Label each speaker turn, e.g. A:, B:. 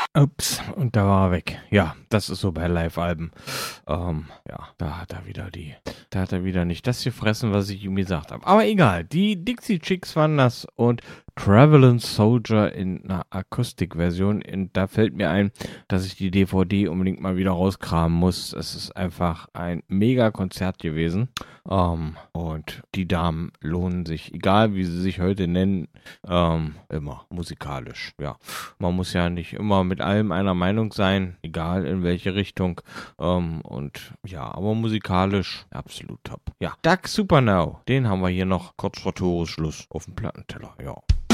A: Ups, und da war er weg. Ja, das ist so bei Live-Alben. Ja, da hat er wieder nicht das gefressen, was ich ihm gesagt habe. Aber egal, die Dixie Chicks waren das und Travelin' Soldier in einer Akustikversion. Und da fällt mir ein, dass ich die DVD unbedingt mal wieder rauskramen muss. Es ist einfach ein mega Konzert gewesen. Und die Damen lohnen sich, egal wie sie sich heute nennen, immer musikalisch. Ja, man muss ja nicht immer mit allem einer Meinung sein, egal in welche Richtung. Und ja, aber musikalisch absolut top. Ja, Doug Supernow, den haben wir hier noch kurz vor Toresschluss auf dem Plattenteller. Ja.